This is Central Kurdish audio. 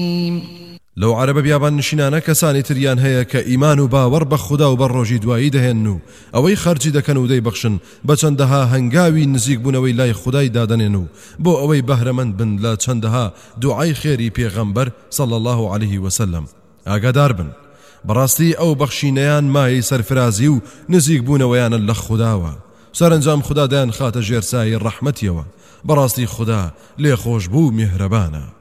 لو عرب بیابان نشینانە کەسانی تریان هەیە کە ئیمان و باوەڕ بە خوددا و بە ڕۆژی دوایی دەهێن و ئەوەی خەرجی دەکەن و دەیبەخشن بە چەندەها هەنگاوی نزیک بوونەوەی لای خودای دادەنێن و بۆ ئەوەی بەهرەمەند بن لە چەندەها دوعای خێری پێغەمبەر صلی الله عليه وسلم. ئاگادار بن بەڕاستی ئەو بەخشینەیان مای سەرفرازی و نزیک بوونەوەیانە لە خودداوە. سەرنجام خوددا دەیان خاتە ژێرسایی ڕەحمەتیەوە. بەڕاستی خوددا لێخۆش بوو میهرەبانە.